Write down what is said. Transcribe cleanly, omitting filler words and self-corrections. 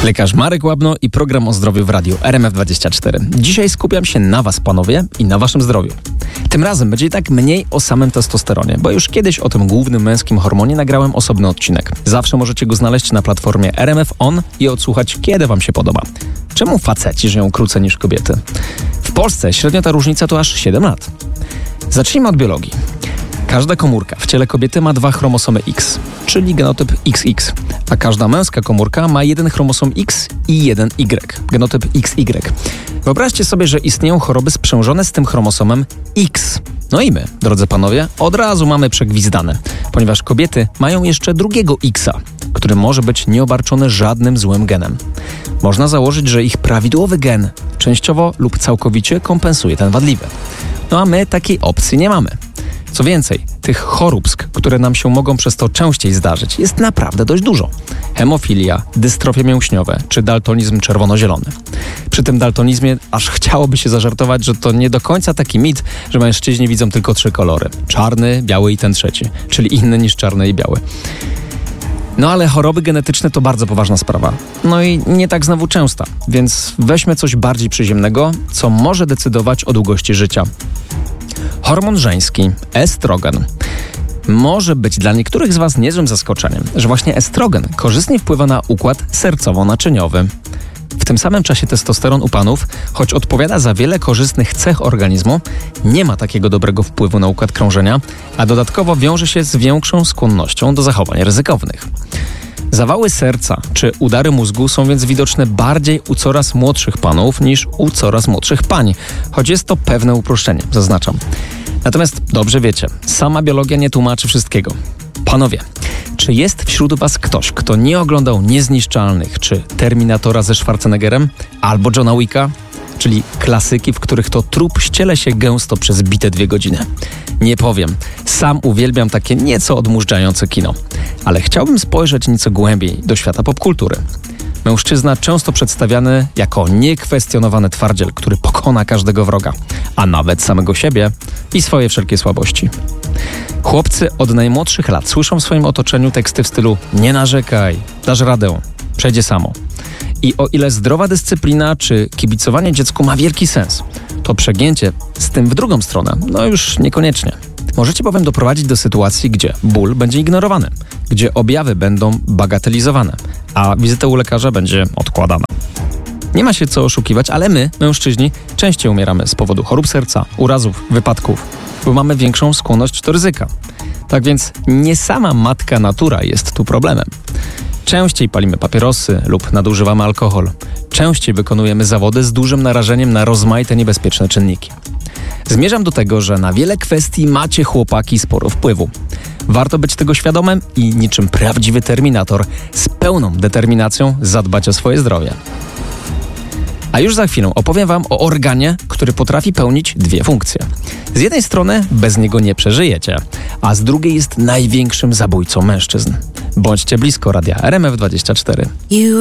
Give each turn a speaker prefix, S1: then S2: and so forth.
S1: Lekarz Marek Łabno i program o zdrowiu w radiu RMF24. Dzisiaj skupiam się na was, panowie, i na waszym zdrowiu. Tym razem będzie i tak mniej o samym testosteronie, bo już kiedyś o tym głównym męskim hormonie nagrałem osobny odcinek. Zawsze możecie go znaleźć na platformie RMF On i odsłuchać, kiedy wam się podoba. Czemu faceci żyją krócej niż kobiety? W Polsce średnio ta różnica to aż 7 lat. Zacznijmy od biologii. Każda komórka w ciele kobiety ma 2 chromosomy X, czyli genotyp XX, a każda męska komórka ma 1 chromosom X i 1 Y, genotyp XY. Wyobraźcie sobie, że istnieją choroby sprzężone z tym chromosomem X. No i my, drodzy panowie, od razu mamy przegwizdane, ponieważ kobiety mają jeszcze drugiego X-a, który może być nieobarczony żadnym złym genem. Można założyć, że ich prawidłowy gen częściowo lub całkowicie kompensuje ten wadliwy. No a my takiej opcji nie mamy. Co więcej, tych choróbsk, które nam się mogą przez to częściej zdarzyć, jest naprawdę dość dużo. Hemofilia, dystrofie mięśniowe czy daltonizm czerwono-zielony. Przy tym daltonizmie aż chciałoby się zażartować, że to nie do końca taki mit, że mężczyźni widzą tylko 3 kolory. Czarny, biały i ten trzeci, czyli inny niż czarny i biały. No ale choroby genetyczne to bardzo poważna sprawa. No i nie tak znowu częsta, więc weźmy coś bardziej przyziemnego, co może decydować o długości życia. Hormon żeński, estrogen. Może być dla niektórych z was niezłym zaskoczeniem, że właśnie estrogen korzystnie wpływa na układ sercowo-naczyniowy. W tym samym czasie testosteron u panów, choć odpowiada za wiele korzystnych cech organizmu, nie ma takiego dobrego wpływu na układ krążenia, a dodatkowo wiąże się z większą skłonnością do zachowań ryzykownych. Zawały serca czy udary mózgu są więc widoczne bardziej u coraz młodszych panów niż u coraz młodszych pań, choć jest to pewne uproszczenie, zaznaczam. Natomiast dobrze wiecie, sama biologia nie tłumaczy wszystkiego. Panowie, czy jest wśród was ktoś, kto nie oglądał Niezniszczalnych czy Terminatora ze Schwarzeneggerem albo Johna Wicka? Czyli klasyki, w których to trup ściele się gęsto przez bite 2 godziny. Nie powiem, sam uwielbiam takie nieco odmurzające kino. Ale chciałbym spojrzeć nieco głębiej do świata popkultury. Mężczyzna często przedstawiany jako niekwestionowany twardziel, który pokona każdego wroga, a nawet samego siebie i swoje wszelkie słabości. Chłopcy od najmłodszych lat słyszą w swoim otoczeniu teksty w stylu „nie narzekaj, dasz radę, przejdzie samo”. I o ile zdrowa dyscyplina czy kibicowanie dziecku ma wielki sens, to przegięcie z tym w drugą stronę, no już niekoniecznie. Możecie bowiem doprowadzić do sytuacji, gdzie ból będzie ignorowany, gdzie objawy będą bagatelizowane, a wizyta u lekarza będzie odkładana. Nie ma się co oszukiwać, ale my, mężczyźni, częściej umieramy z powodu chorób serca, urazów, wypadków, bo mamy większą skłonność do ryzyka. Tak więc nie sama matka natura jest tu problemem. Częściej palimy papierosy lub nadużywamy alkohol. Częściej wykonujemy zawody z dużym narażeniem na rozmaite niebezpieczne czynniki. Zmierzam do tego, że na wiele kwestii macie, chłopaki, sporo wpływu. Warto być tego świadomym i niczym prawdziwy terminator z pełną determinacją zadbać o swoje zdrowie. A już za chwilę opowiem wam o organie, który potrafi pełnić 2 funkcje. Z jednej strony bez niego nie przeżyjecie, a z drugiej jest największym zabójcą mężczyzn. Bądźcie blisko radia RMF24.